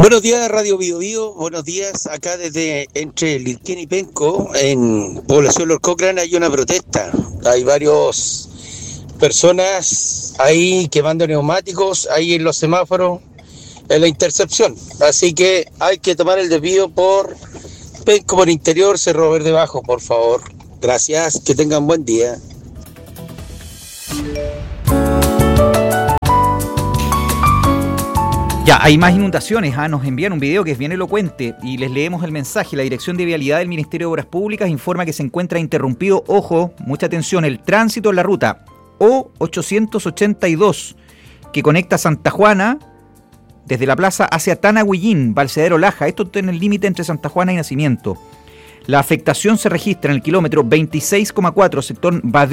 Buenos días, Radio Bio Bio. Buenos días. Acá desde entre Lirquén y Penco, en población Lord Cochrane, hay una protesta. Hay varias personas ahí quemando neumáticos, ahí en los semáforos, en la intercepción. Así que hay que tomar el desvío por Penco, por interior, Cerro Verde Bajo, por favor. Gracias, que tengan buen día. Ya, hay más inundaciones. Nos envían un video que es bien elocuente y les leemos el mensaje. La Dirección de Vialidad del Ministerio de Obras Públicas informa que se encuentra interrumpido, ojo, mucha atención, el tránsito en la ruta O882 que conecta Santa Juana desde la plaza hacia Tanahuillín, Balseadero Laja. Esto está en el límite entre Santa Juana y Nacimiento. La afectación se registra en el kilómetro 26,4, sector Badén.